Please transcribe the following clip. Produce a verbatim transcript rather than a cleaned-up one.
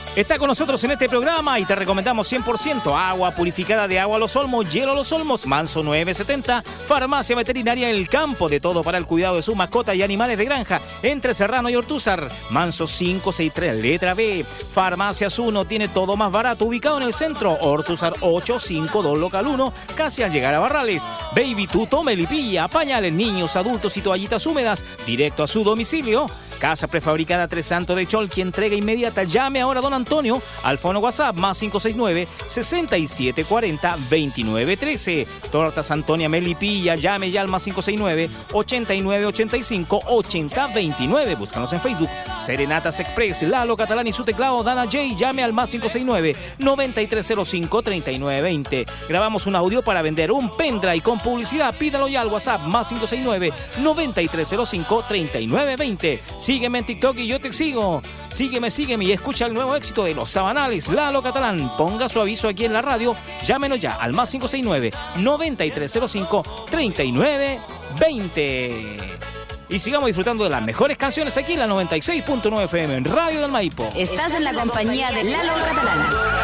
Está con nosotros en este programa y te recomendamos cien por ciento agua purificada de Agua Los Olmos, Hielo Los Olmos, Manso nueve setenta, Farmacia Veterinaria El Campo, de todo para el cuidado de sus mascotas y animales de granja, entre Serrano y Ortúzar, Manso quinientos sesenta y tres, letra B. Farmacias uno tiene todo más barato, ubicado en el centro, Ortúzar ochocientos cincuenta y dos, local uno, casi al llegar a Barrales. Baby Tuto, Melipilla, pañales, niños, adultos y toallitas húmedas, directo a su domicilio. Casa prefabricada Tres Santos de Cholqui, entrega inmediata. Llame ahora a don Antonio al fono WhatsApp más cinco seis nueve, sesenta y siete cuarenta, veintinueve trece. Tortas Antonia Melipilla, llame ya al más cinco seis nueve, ochenta y nueve ochenta y cinco, ochenta veintinueve. Búscanos en Facebook. Serenatas Express, Lalo Catalán y su teclado Dana J. Llame al más cinco seis nueve, noventa y tres cero cinco, treinta y nueve veinte. Grabamos un audio para vender un pendrive con publicidad. Pídalo ya al WhatsApp más cinco seis nueve, noventa y tres cero cinco, treinta y nueve veinte. Sígueme en TikTok y yo te sigo. Sígueme, sígueme y escucha el nuevo éxito de Los Sabanales, Lalo Catalán. Ponga su aviso aquí en la radio. Llámenos ya al más cinco seis nueve, noventa y tres cero cinco, treinta y nueve veinte. Y sigamos disfrutando de las mejores canciones aquí en la noventa y seis punto nueve F M en Radio del Maipo. Estás en la compañía de Lalo Catalán.